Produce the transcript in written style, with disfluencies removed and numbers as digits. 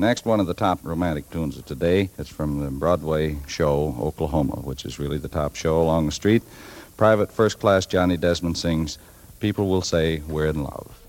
Next, one of the top romantic tunes of today is from the Broadway show Oklahoma, which is really the top show along the street. Private First Class Johnny Desmond sings, "People Will Say We're in Love."